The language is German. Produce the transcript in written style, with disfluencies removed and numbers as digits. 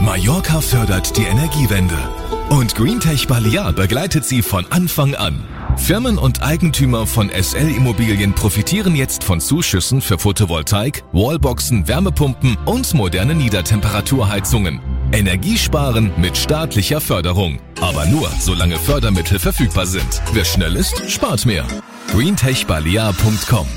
Mallorca fördert die Energiewende. Und Greentech Balear begleitet sie von Anfang an. Firmen und Eigentümer von SL Immobilien profitieren jetzt von Zuschüssen für Photovoltaik, Wallboxen, Wärmepumpen und moderne Niedertemperaturheizungen. Energiesparen mit staatlicher Förderung. Aber nur, solange Fördermittel verfügbar sind. Wer schnell ist, spart mehr. greentechbalear.com